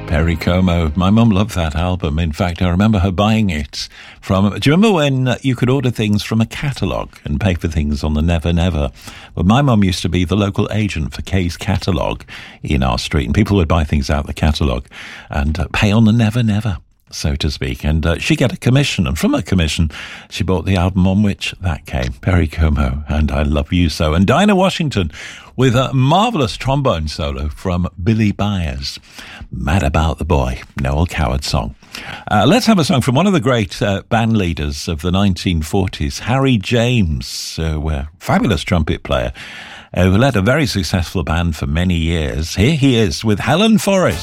Perry Como. My mum loved that album. In fact, I remember her buying it from... Do you remember when you could order things from a catalogue and pay for things on the Never Never? Well, my mum used to be the local agent for Kay's Catalogue in our street, and people would buy things out of the catalogue and pay on the Never Never, so to speak. And she got a commission, and from her commission, she bought the album on which that came, Perry Como and I Love You So. And Dinah Washington with a marvellous trombone solo from Billy Byers, Mad About the Boy, Noel Coward song. Let's have a song from one of the great band leaders of the 1940s, Harry James, a fabulous trumpet player, who led a very successful band for many years. Here he is with Helen Forrest.